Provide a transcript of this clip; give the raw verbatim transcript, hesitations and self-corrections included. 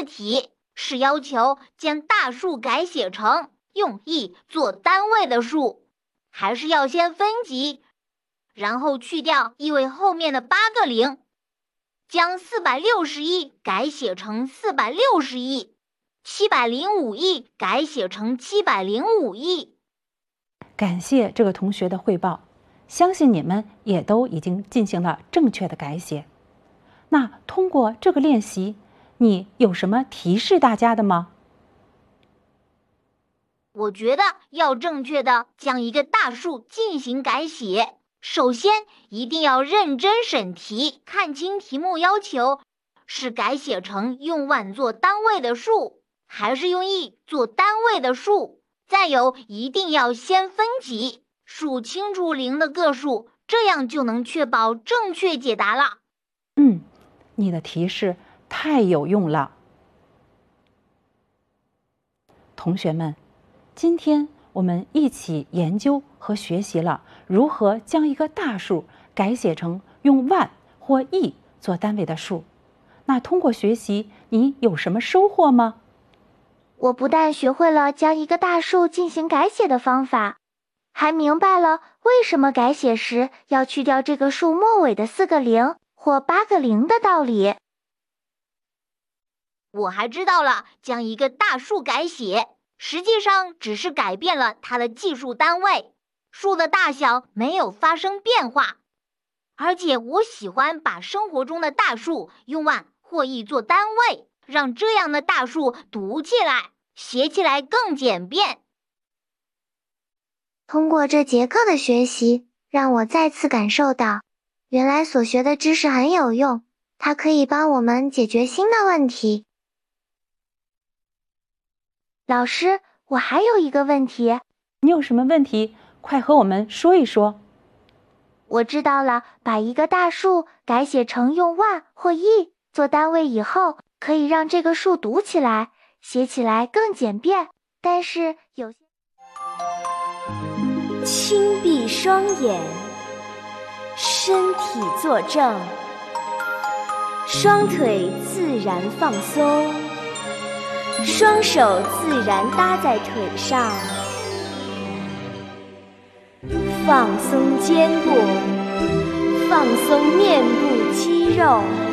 体，是要求将大数改写成用亿做单位的数，还是要先分级，然后去掉亿位后面的八个零，将四百六十亿改写成四百六十亿，七百零五亿改写成七百零五亿。 感谢这个同学的汇报，相信你们也都已经进行了正确的改写。那通过这个练习，你有什么提示大家的吗？ 我觉得要正确的将一个大数进行改写，首先一定要认真审题，看清题目要求是改写成用万做单位的数，还是用亿做单位的数。再有，一定要先分级，数清楚零的个数，这样就能确保正确解答了。 嗯，你的提示太有用了。同学们，今天我们一起研究和学习了如何将一个大数改写成用万或亿做单位的数。那通过学习，你有什么收获吗？ 我不但学会了将一个大数进行改写的方法，还明白了为什么改写时要去掉这个数末尾的四个零或八个零的道理。 我还知道了将一个大数改写，实际上只是改变了它的计数单位，数的大小没有发生变化。而且我喜欢把生活中的大数用万或亿做单位，让这样的大数读起来、写起来更简便。 通过这节课的学习，让我再次感受到，原来所学的知识很有用，它可以帮我们解决新的问题。老师，我还有一个问题。 你有什么问题？快和我们说一说。 我知道了，把一个大数改写成用万或亿做单位以后，可以让这个数读起来、写起来更简便。但是有些…… 轻闭双眼，身体坐正，双腿自然放松，双手自然搭在腿上，放松肩部，放松面部肌肉。